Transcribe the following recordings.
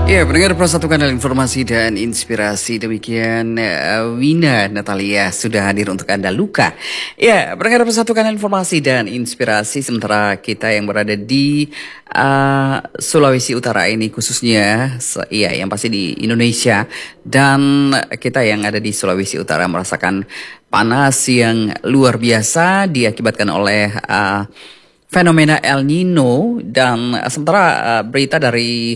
Ya, pendengar Persatu Kanal Informasi dan Inspirasi. Demikian Wina Natalia sudah hadir untuk Anda, Luka. Ya, pendengar Persatu Kanal Informasi dan Inspirasi. Sementara kita yang berada di Sulawesi Utara ini khususnya, ya yang pasti di Indonesia. Dan kita yang ada di Sulawesi Utara merasakan panas yang luar biasa diakibatkan oleh fenomena El Nino. Dan sementara berita dari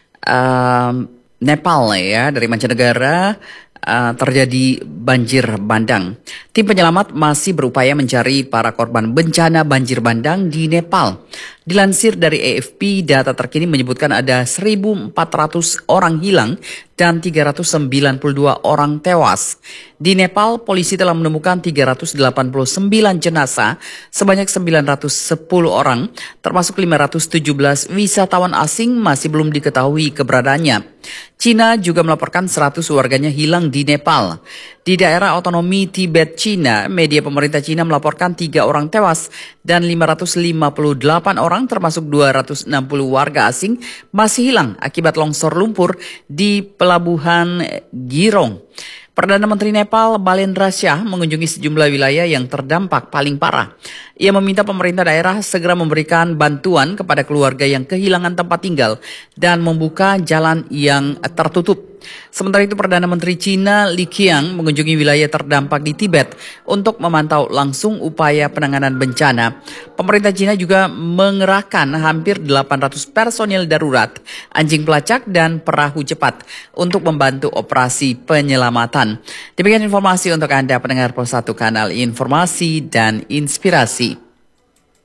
Nepal ya, dari mancanegara, terjadi banjir bandang. Tim penyelamat masih berupaya mencari para korban bencana banjir bandang di Nepal. Dilansir dari AFP, data terkini menyebutkan ada 1.400 orang hilang dan 392 orang tewas. Di Nepal, polisi telah menemukan 389 jenazah, sebanyak 910 orang, termasuk 517 wisatawan asing masih belum diketahui keberadaannya. Cina juga melaporkan 100 warganya hilang di Nepal. Di daerah otonomi Tibet, Cina, media pemerintah Cina melaporkan 3 orang tewas dan 558 orang termasuk 260 warga asing masih hilang akibat longsor lumpur di pelabuhan Girong. Perdana Menteri Nepal Balendra Shah mengunjungi sejumlah wilayah yang terdampak paling parah. Ia meminta pemerintah daerah segera memberikan bantuan kepada keluarga yang kehilangan tempat tinggal dan membuka jalan yang tertutup. Sementara itu Perdana Menteri Cina Li Qiang mengunjungi wilayah terdampak di Tibet untuk memantau langsung upaya penanganan bencana. Pemerintah Cina juga mengerahkan hampir 800 personil darurat, anjing pelacak dan perahu cepat untuk membantu operasi penyelamatan. Demikian informasi untuk Anda pendengar Persatu Kanal Informasi dan Inspirasi.